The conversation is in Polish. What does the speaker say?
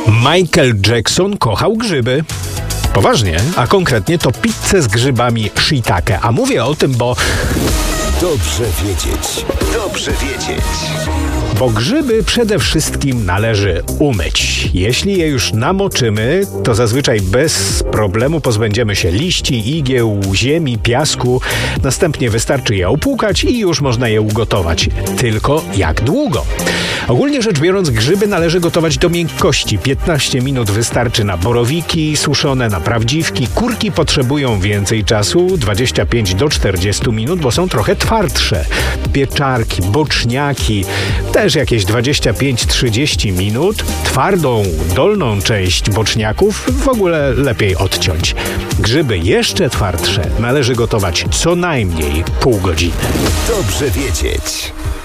Michael Jackson kochał grzyby. Poważnie, a konkretnie to pizzę z grzybami shiitake. A mówię o tym, bo... Dobrze wiedzieć. Dobrze wiedzieć. Bo grzyby przede wszystkim należy umyć. Jeśli je już namoczymy, to zazwyczaj bez problemu pozbędziemy się liści, igieł, ziemi, piasku. Następnie wystarczy je opłukać i już można je ugotować. Tylko jak długo? Ogólnie rzecz biorąc, grzyby należy gotować do miękkości. 15 minut wystarczy na borowiki suszone, na prawdziwki. Kurki potrzebują więcej czasu, 25 do 40 minut, bo są trochę twardsze. Pieczarki, boczniaki, też jakieś 25-30 minut. Twardą, dolną część boczniaków w ogóle lepiej odciąć. Grzyby jeszcze twardsze należy gotować co najmniej pół godziny. Dobrze wiedzieć.